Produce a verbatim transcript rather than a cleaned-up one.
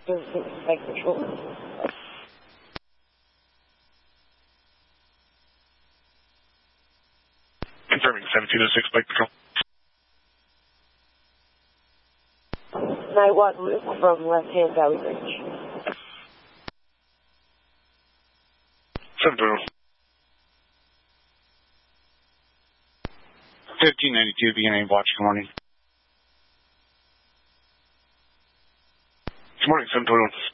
Bike Patrol. Confirming seventeen oh six Bike Patrol. nine one Luke from left-hand Valley Ridge. seven two oh. fifteen ninety-two, beginning watch, good morning. Good morning, seven two oh.